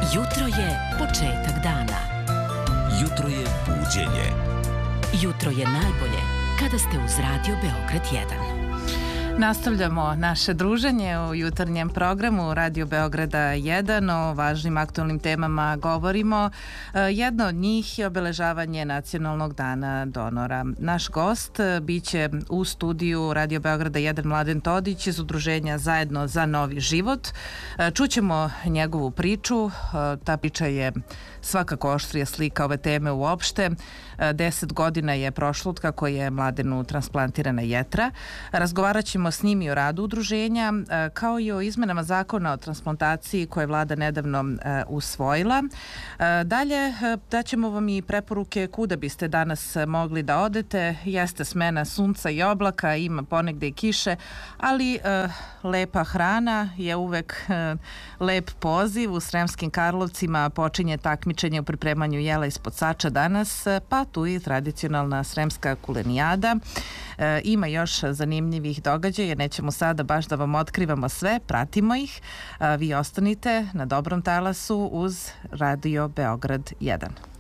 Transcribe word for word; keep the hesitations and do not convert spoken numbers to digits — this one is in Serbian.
Jutro je početak dana. Jutro je buđenje. Jutro je najbolje kada ste uz Radio Beograd jedan. Nastavljamo naše druženje u jutarnjem programu Radio Beograda jedan. O važnim aktualnim temama govorimo. Jedna od njih je obeležavanje Nacionalnog dana donora. Naš gost biće u studiju Radio Beograda jedan Mladen Todić iz udruženja Zajedno za novi život. Čućemo njegovu priču. Ta priča je svakako oštrija slika ove teme uopšte. Deset godina je prošlo od kako je Mladenu transplantirana jetra. Razgovarat ćemo s njim i o radu udruženja, kao i o izmenama zakona o transplantaciji koje je vlada nedavno usvojila. Dalje daćemo vam i preporuke kuda biste danas mogli da odete. Jeste smena sunca i oblaka, ima ponegde i kiše, ali lepa hrana je uvek lep poziv. U Sremskim Karlovcima počinje takmičenje u pripremanju jela ispod sača danas, pa tu i tradicionalna sremska kulenijada. E, ima još zanimljivih događaja, nećemo sada baš da vam otkrivamo sve, pratimo ih. E, vi ostanite na dobrom talasu uz Radio Beograd jedan.